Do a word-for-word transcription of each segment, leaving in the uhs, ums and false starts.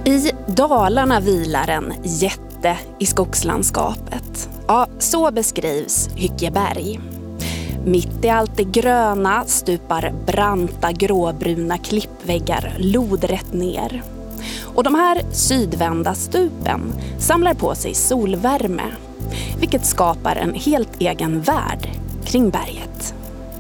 I Dalarna vilar en jätte i skogslandskapet. Ja, så beskrivs Hyckeberg. Mitt i allt det gröna stupar branta gråbruna klippväggar lodrätt ner. Och de här sydvända stupen samlar på sig solvärme, vilket skapar en helt egen värld kring berget.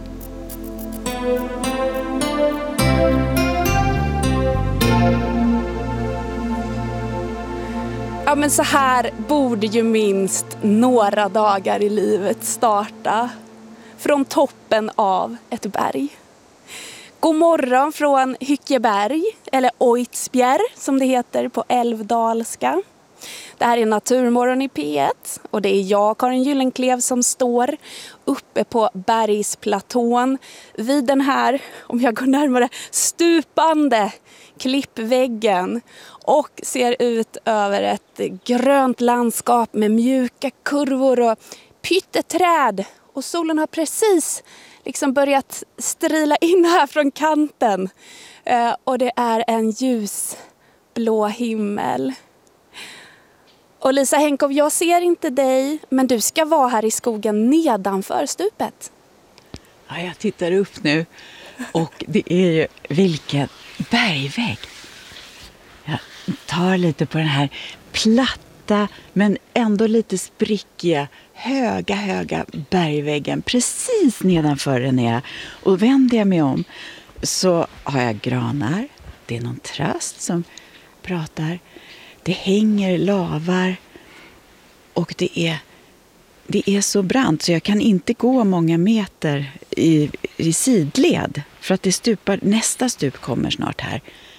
Ja, men så här borde ju minst några dagar i livet starta. Från toppen av ett berg. God morgon från Hyckeberg, eller Oitsbjerg som det heter på älvdalska. Det här är Naturmorgon i P ett och det är jag, Karin Gyllenklev, som står uppe på bergsplatån vid den här, om jag går närmare, stupande klippväggen och ser ut över ett grönt landskap med mjuka kurvor och pytteträd. Och solen har precis liksom börjat strila in här från kanten. Eh, och det är en ljusblå himmel. Och Lisa Henkow, jag ser inte dig, men du ska vara här i skogen nedanför stupet. Ja, jag tittar upp nu och det är ju vilken bergvägg. Jag tar lite på den här platta men ändå lite sprickiga, höga, höga bergväggen precis nedanför den är. Och vänder jag mig om så har jag granar. Det är någon trast som pratar. Det hänger lavar och det är, det är så brant så jag kan inte gå många meter i, i sidled för att det stupar, nästa stup kommer snart här.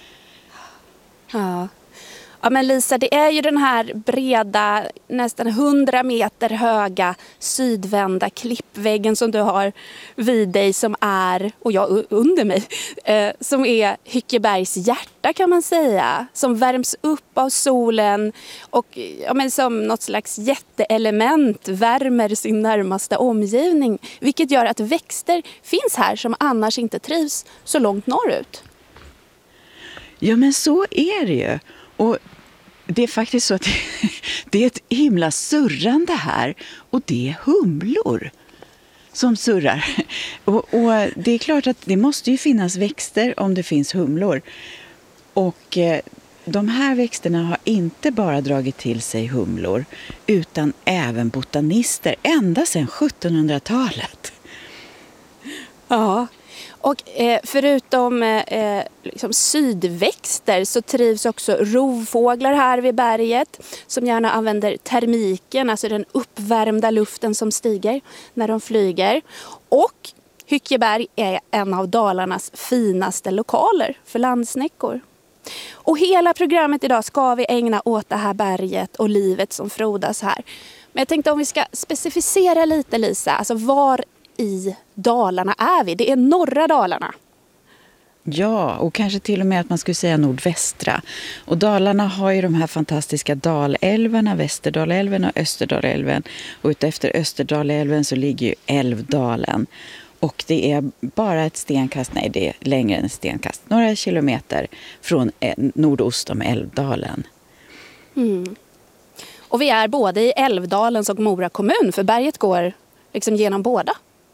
Ja. Ja, men Lisa, det är ju den här breda, nästan hundra meter höga sydvända klippväggen som du har vid dig som är, och jag under mig, eh, som är Hyckebergs hjärta kan man säga. Som värms upp av solen och ja, men som något slags jätteelement värmer sin närmaste omgivning. Vilket gör att växter finns här som annars inte trivs så långt norrut. Ja, men så är det ju. Och det är faktiskt så att det är ett himla surrande här och det är humlor som surrar. Och, och det är klart att det måste ju finnas växter om det finns humlor. Och eh, de här växterna har inte bara dragit till sig humlor utan även botanister ända sedan sjuttonhundratalet. Ja. Och eh, förutom eh, liksom sydväxter så trivs också rovfåglar här vid berget som gärna använder termiken, alltså den uppvärmda luften som stiger när de flyger. Och Hyckeberg är en av Dalarnas finaste lokaler för landsnäckor. Och hela programmet idag ska vi ägna åt det här berget och livet som frodas här. Men jag tänkte om vi ska specificera lite, Lisa, alltså var i Dalarna är vi? Det är norra Dalarna. Ja, och kanske till och med att man skulle säga nordvästra. Och Dalarna har ju de här fantastiska dalälvarna, Västerdalälven och Österdalälven. Och utefter Österdalälven så ligger ju Älvdalen. Och det är bara ett stenkast, nej det är längre än ett stenkast, några kilometer från nordost om Älvdalen. Mm. Och vi är både i Älvdalens och Mora kommun, för berget går liksom genom båda.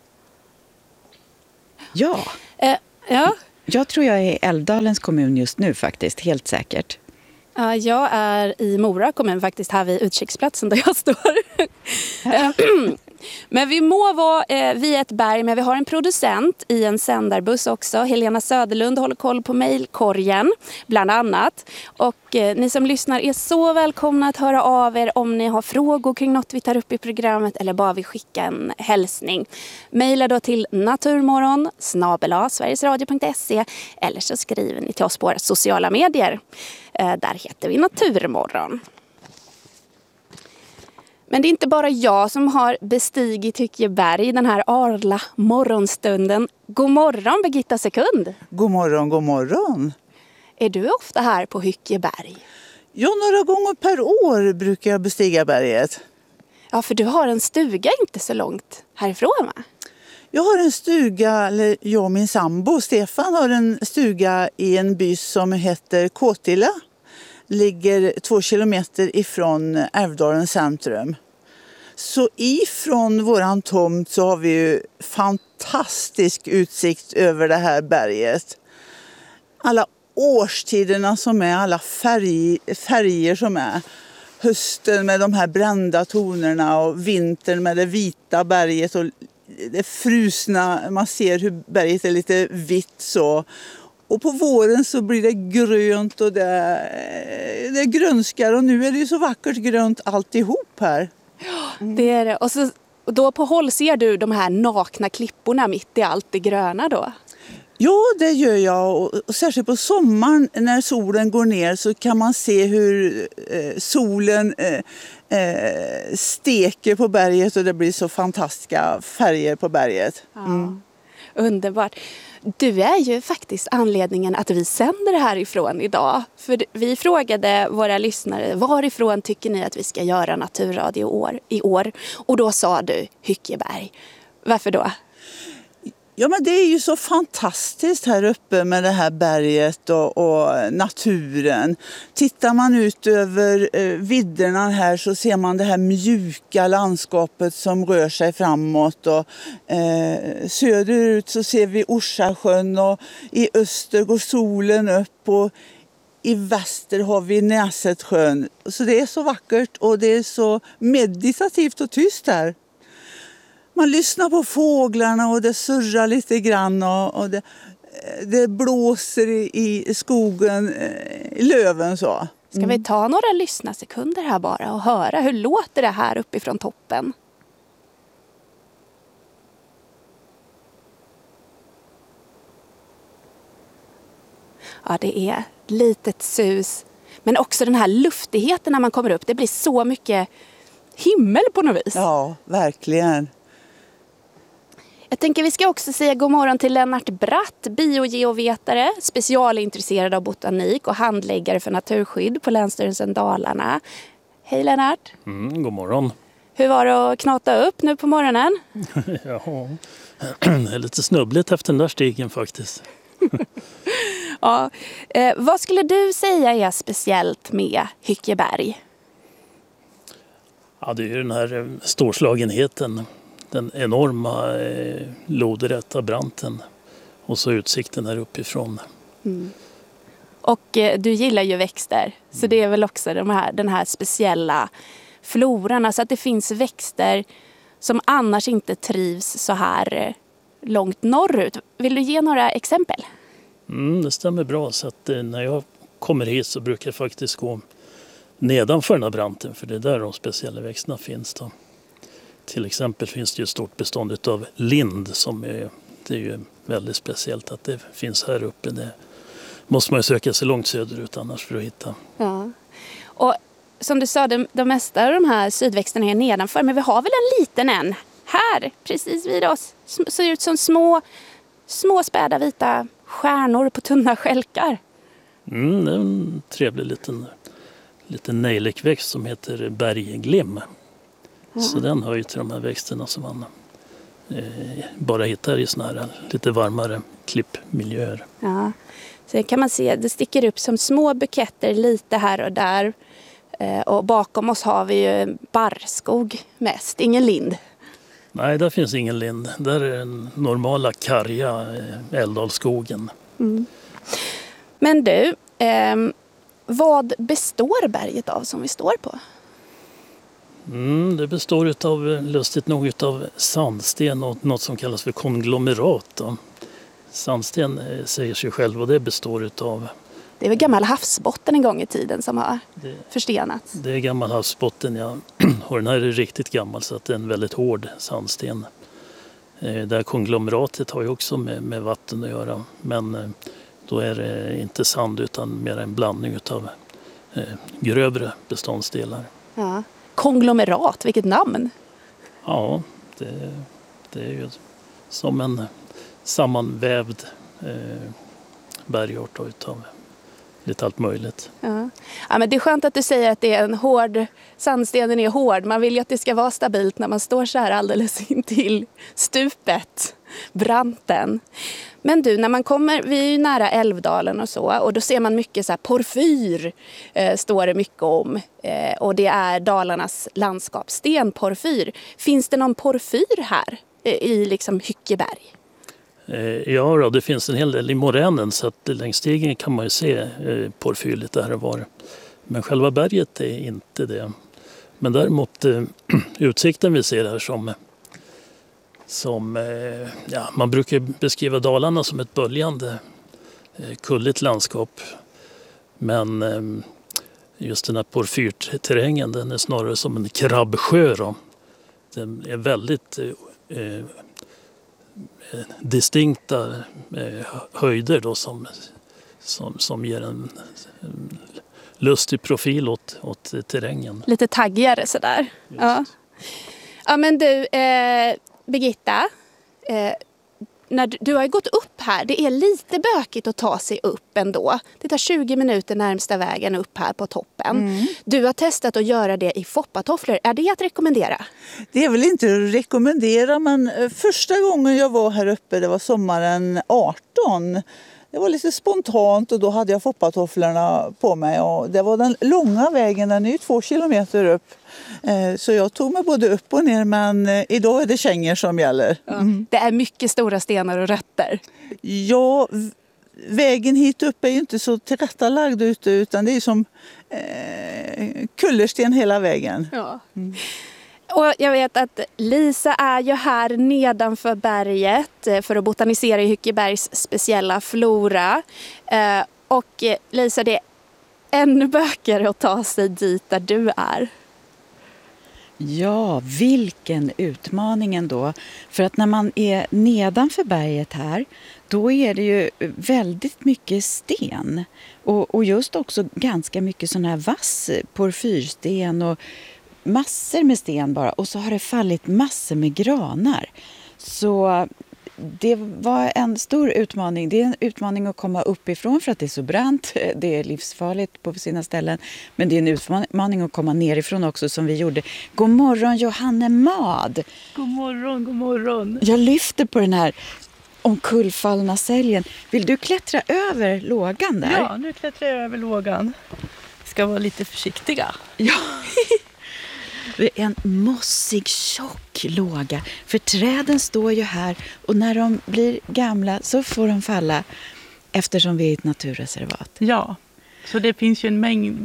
Ja. Eh, ja. Jag tror jag är i Älvdalens kommun just nu faktiskt, helt säkert. Ja, jag är i Mora kommun faktiskt, här vid utkiksplatsen där jag står. Ja. Men vi må vara eh, vid ett berg, men vi har en producent i en sändarbuss också. Helena Söderlund håller koll på mejlkorgen bland annat. Och eh, ni som lyssnar är så välkomna att höra av er om ni har frågor kring något vi tar upp i programmet eller bara vill skicka en hälsning. Mejla då till naturmorgon snabel-a sverigesradio punkt se eller så skriver ni till oss på våra sociala medier. Eh, där heter vi Naturmorgon. Men det är inte bara jag som har bestigit Hyckeberg den här arla morgonstunden. God morgon, Birgitta Sekund. God morgon, god morgon. Är du ofta här på Hyckeberg? Ja, några gånger per år brukar jag bestiga berget. Ja, för du har en stuga inte så långt härifrån, va? Jag har en stuga, eller jag och min sambo Stefan har en stuga i en by som heter Kåtilla. ligger två kilometer ifrån Älvdalens centrum. Så ifrån våran tomt så har vi ju fantastisk utsikt över det här berget. Alla årstiderna som är, alla färg, färger som är. Hösten med de här brända tonerna och vintern med det vita berget och det frusna. Man ser hur berget är lite vitt så. Och på våren så blir det grönt och det, det grönskar och nu är det ju så vackert grönt alltihop här. Mm. Det är det. Och, så, och då på håll ser du de här nakna klipporna mitt i allt det gröna då? Ja, det gör jag. Och, och särskilt på sommaren när solen går ner så kan man se hur eh, solen eh, eh, steker på berget och det blir så fantastiska färger på berget. Mm. Ja, underbart. Du är ju faktiskt anledningen att vi sänder härifrån idag. För vi frågade våra lyssnare, varifrån tycker ni att vi ska göra naturradio år, i år? Och då sa du Hyckeberg. Varför då? Ja, men det är ju så fantastiskt här uppe med det här berget och, och naturen. Tittar man ut över eh, vidderna här så ser man det här mjuka landskapet som rör sig framåt. Och, eh, söderut så ser vi Orsasjön och i öster går solen upp och i väster har vi Näsetsjön. Så det är så vackert och det är så meditativt och tyst här. Man lyssnar på fåglarna och det surrar lite grann och, och det, det blåser i, i skogen, i löven så. Ska vi ta några lyssnarsekunder här bara och höra hur låter det här uppifrån toppen? Ja, det är litet sus. Men också den här luftigheten när man kommer upp. Det blir så mycket himmel på något vis. Ja, verkligen. Jag tänker vi ska också säga god morgon till Lennart Bratt, biogeovetare, specialintresserad av botanik och handläggare för naturskydd på Länsstyrelsen Dalarna. Hej Lennart. Mm, god morgon. Hur var det att knata upp nu på morgonen? Ja, det är lite snubbligt efter den där stigen faktiskt. Ja, eh, vad skulle du säga är speciellt med Hyckeberg? Ja, det är ju den här storslagenheten. Den enorma eh, lodrätta branten och så utsikten här uppifrån. Mm. Och eh, du gillar ju växter, så det är väl också de här, den här speciella floran. Alltså att det finns växter som annars inte trivs så här eh, långt norrut. Vill du ge några exempel? Mm, det stämmer bra, så att eh, när jag kommer hit så brukar jag faktiskt gå nedanför den här branten, för det är där de speciella växterna finns då. Till exempel finns det ju ett stort bestånd av lind som är, det är ju väldigt speciellt att det finns här uppe. Det måste man ju söka sig långt söderut annars för att hitta. Ja. Och som du sa, de, de mesta av de här sydväxterna är nedanför, men vi har väl en liten en här precis vid oss. Ser ut som små, små späda vita stjärnor på tunna skälkar. Mm, det är en trevlig liten, liten nejlikväxt som heter bergglim. Ja. Så den hör ju till de här växterna som man eh, bara hittar i såna här lite varmare klippmiljöer. Ja, så kan man se, det sticker upp som små buketter lite här och där. Eh, och bakom oss har vi ju barrskog mest, ingen lind. Nej, där finns ingen lind. Där är den normala karga eh, Älvdalsskogen. Mm. Men du, eh, vad består berget av som vi står på? Mm, det består av, lustigt nog, av sandsten och något som kallas för konglomerat. Då. Sandsten eh, säger sig själv och det består av... Det är väl gammal havsbotten en gång i tiden som har det, förstenats? Det är gammal havsbotten, ja. Och den här är riktigt gammal så att det är en väldigt hård sandsten. Eh, det här konglomeratet har ju också med, med vatten att göra. Men eh, då är det inte sand utan mer en blandning av eh, grövre beståndsdelar. Ja. Konglomerat, vilket namn! Ja, det, det är ju som en sammanvävd eh, bergart utav lite allt möjligt. Ja. Ja, men det är skönt att du säger att det är en hård, sandstenen är hård. Man vill ju att det ska vara stabilt när man står så här alldeles intill stupet, branten. Men du, när man kommer, vi är ju nära Älvdalen och så, och då ser man mycket så här porfyr, eh, står det mycket om. Eh, och det är Dalarnas landskap, stenporfyr. Finns det någon porfyr här eh, i liksom Hyckeberg? Ja, då, det finns en hel del i moränen, så att längs stigen kan man ju se eh, porfyr lite här och var. Men själva berget är inte det. Men däremot eh, utsikten vi ser här som, som eh, ja, man brukar beskriva Dalarna som ett böljande eh, kulligt landskap. Men eh, just den här porfyrterrängen, den är snarare som en krabbsjö då. Den är väldigt eh, distinkta eh, höjder då som, som, som ger en, en lustig profil åt, åt terrängen. Lite taggigare sådär. Ja. Ja, men du, eh, Birgitta, eh, när du, du har ju gått upp här. Det är lite bökigt att ta sig upp ändå. Det tar tjugo minuter närmsta vägen upp här på toppen. Mm. Du har testat att göra det i foppatofflor. Är det att rekommendera? Det är väl inte att rekommendera, men första gången jag var här uppe, det var sommaren arton. Det var lite spontant och då hade jag foppatofflorna på mig. Och det var den långa vägen, den är ju två kilometer upp. Så jag tog mig både upp och ner, men idag är det kängor som gäller. Mm. Det är mycket stora stenar och rötter. Ja, vägen hit upp är ju inte så tillrättalagd ute, utan det är som eh, kullersten hela vägen. Ja. Mm. Och jag vet att Lisa är ju här nedanför berget för att botanisera i Hyckebergs speciella flora. Och Lisa, det är ännu bökigare att ta sig dit där du är. Ja, vilken utmaning ändå. För att när man är nedanför berget här, då är det ju väldigt mycket sten. Och, och just också ganska mycket sån här vass porfyrsten och massor med sten bara. Och så har det fallit massor med granar. Så det var en stor utmaning. Det är en utmaning att komma uppifrån för att det är så brant. Det är livsfarligt på sina ställen. Men det är en utmaning att komma nerifrån också, som vi gjorde. God morgon, Johanne Mad. God morgon, god morgon. Jag lyfter på den här omkullfallna säljen. Vill du klättra över lågan där? Ja, nu klättrar jag över lågan. Vi ska vara lite försiktiga. Ja. Det är en mossig, tjock låga. För träden står ju här, och när de blir gamla så får de falla, eftersom vi är ett naturreservat. Ja, så det finns ju en mängd,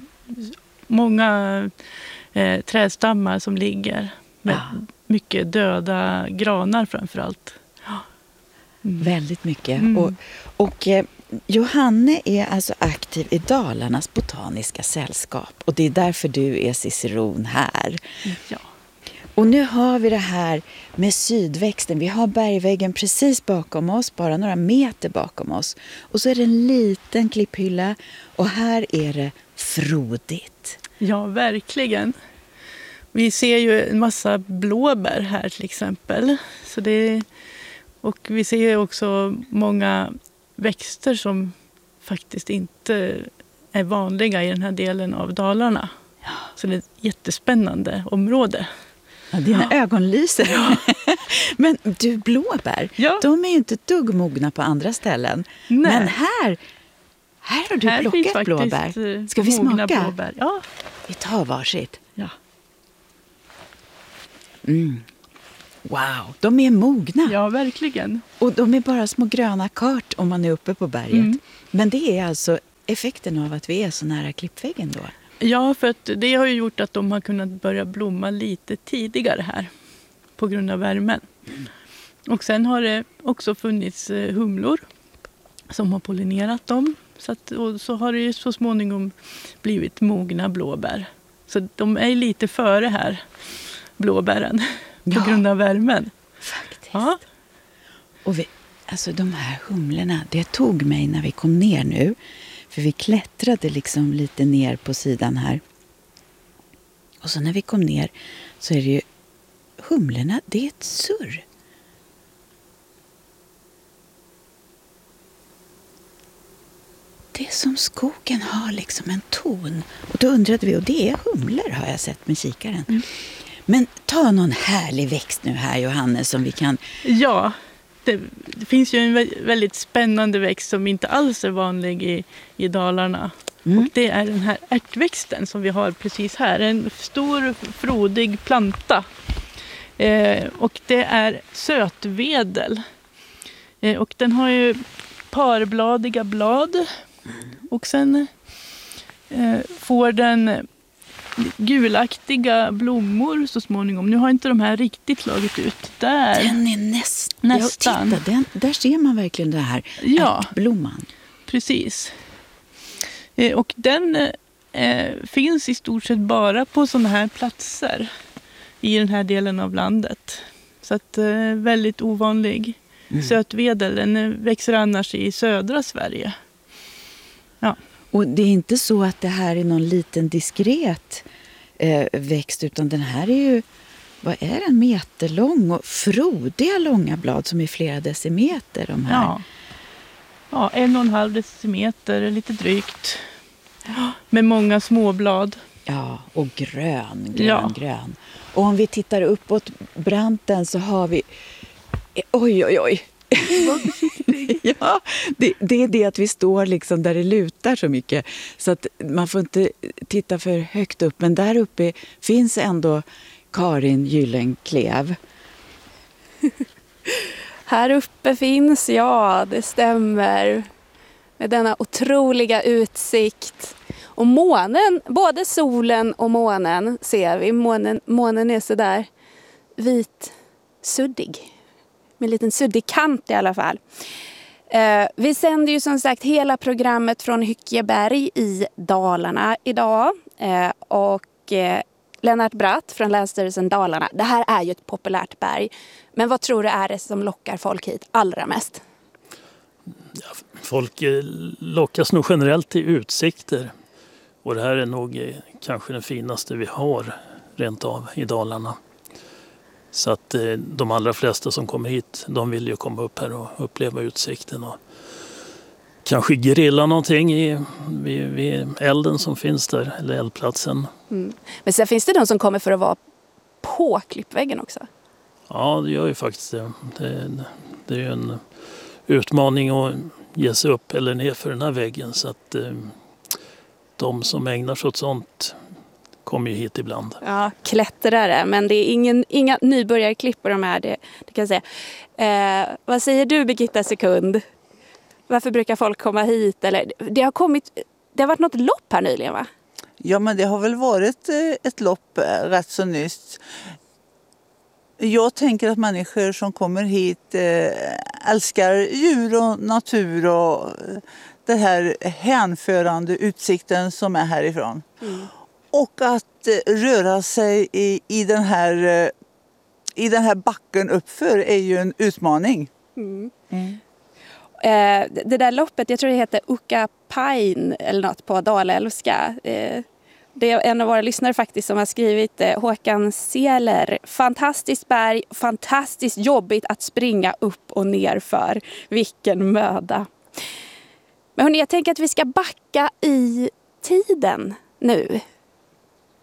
många eh, trädstammar som ligger med ja. mycket döda granar framförallt. Mm. Väldigt mycket. Mm. Och, och eh, Johanne är alltså aktiv i Dalarnas botaniska sällskap. Och det är därför du är ciceron här. Ja. Och nu har vi det här med sydväxten. Vi har bergväggen precis bakom oss, bara några meter bakom oss. Och så är det en liten klipphylla, och här är det frodigt. Ja, verkligen. Vi ser ju en massa blåbär här till exempel. Så det, och vi ser också många växter som faktiskt inte är vanliga i den här delen av Dalarna. Ja. Så det är ett jättespännande område. Ja, dina ja. ögon lyser. Ja. Men du, blåbär, ja. de är ju inte ett dugg mogna på andra ställen. Nej. Men här, här har du här plockat blåbär. Ska vi smaka? Blåbär. Ja. Vi tar varsitt. Ja. Mm. Wow, de är mogna. Ja, verkligen. Och de är bara små gröna kart om man är uppe på berget. Mm. Men det är alltså effekten av att vi är så nära klippväggen då? Ja, för att det har ju gjort att de har kunnat börja blomma lite tidigare här på grund av värmen. Mm. Och sen har det också funnits humlor som har pollinerat dem. Så, att, och så har det ju så småningom blivit mogna blåbär. Så de är lite före här, blåbären. På ja, grund av värmen. Faktiskt. Ja. Och vi, alltså de här humlorna, det tog mig när vi kom ner nu. För vi klättrade liksom lite ner på sidan här. Och så när vi kom ner så är det ju humlorna, det är ett surr. Det är som skogen har liksom en ton. Och då undrade vi, och det är humlor har jag sett med kikaren. Mm. Men ta någon härlig växt nu här, Johannes, som vi kan... Ja, det, det finns ju en väldigt spännande växt som inte alls är vanlig i, i Dalarna. Mm. Och det är den här ärtväxten som vi har precis här. En stor, frodig planta. Eh, och det är sötvedel. Eh, och den har ju parbladiga blad. Och sen eh, får den gulaktiga blommor så småningom. Nu har inte de här riktigt slagit ut. Där. Den är näst, nästan. Ja, titta, den, där ser man verkligen det här ja, ärtblomman. Precis. Eh, och den eh, finns i stort sett bara på sådana här platser i den här delen av landet. Så att eh, väldigt ovanlig. Mm. Sötvedel, den växer annars i södra Sverige. Ja. Och det är inte så att det här är någon liten diskret eh, växt, utan den här är ju, vad är den, meterlång och frodiga långa blad som är flera decimeter. De här. Ja. ja, en och en halv decimeter, lite drygt. Med många småblad. Ja, och grön, grön, ja. grön. Och om vi tittar uppåt branten så har vi, oj, oj, oj. ja, det, det är det att vi står liksom där det lutar så mycket så att man får inte titta för högt upp, men där uppe finns ändå Karin Gyllenklev. Här uppe finns, ja, det stämmer, med denna otroliga utsikt. Och månen, både solen och månen ser vi. Månen, månen är så där vit, suddig. Med en liten suddig kant i alla fall. Eh, vi sänder ju som sagt hela programmet från Hyckeberg i Dalarna idag. Eh, och eh, Lennart Bratt från Länsstyrelsen Dalarna. Det här är ju ett populärt berg. Men vad tror du är det som lockar folk hit allra mest? Ja, folk eh, lockas nog generellt till utsikter. Och det här är nog eh, kanske den finaste vi har rent av i Dalarna. Så att eh, de allra flesta som kommer hit, de vill ju komma upp här och uppleva utsikten. Och kanske grilla någonting i, vid, vid elden som finns där, eller eldplatsen. Mm. Men sen finns det de som kommer för att vara på klippväggen också. Ja, det gör ju faktiskt det. Det, det är ju en utmaning att ge sig upp eller ner för den här väggen. Så att eh, de som ägnar sig åt sånt kommer ju hit ibland. Ja, klättrare. Men det är ingen, inga nybörjarklippor de här, det, det kan jag säga. Eh, vad säger du, Birgitta Sekund? Varför brukar folk komma hit? Eller, det, har kommit, det har varit något lopp här nyligen, va? Ja, men det har väl varit ett lopp rätt så nyss. Jag tänker att människor som kommer hit eh, älskar djur och natur och den här hänförande utsikten som är härifrån. Mm. Och att eh, röra sig i, i, den här, eh, i den här backen uppför är ju en utmaning. Mm. Mm. Eh, det där loppet, jag tror det heter Ukka Pain eller något på dalälvska. Eh, det är en av våra lyssnare faktiskt som har skrivit, eh, Håkan Seler. Fantastiskt berg, fantastiskt jobbigt att springa upp och ner för. Vilken möda. Men hörni, jag tänker att vi ska backa i tiden nu.